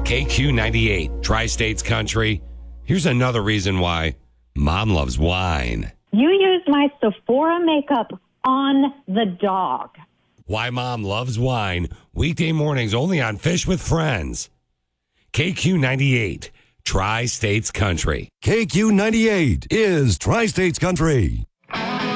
KQ98, Tri-States Country. Here's another reason why Mom loves wine. You used my Sephora makeup on the dog. Why Mom loves wine. Weekday mornings only on Fish with Friends. KQ98, Tri-States Country. KQ98 is Tri-States Country.